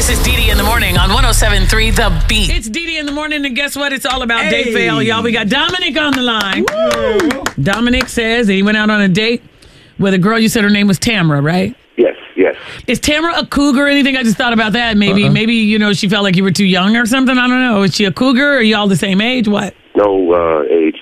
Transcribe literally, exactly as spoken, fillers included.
This is Dee Dee in the morning on one oh seven point three The Beat. It's Dee Dee in the morning, and guess what? It's all about hey. date fail, y'all. We got Dominic on the line. Woo. Dominic says that he went out on a date with a girl. You said her name was Tamara, right? Yes, yes. Is Tamara a cougar or anything? I just thought about that. Maybe, uh-uh. maybe you know, she felt like you were too young or something. I don't know. Is she a cougar? Or are you all the same age? What? No uh, age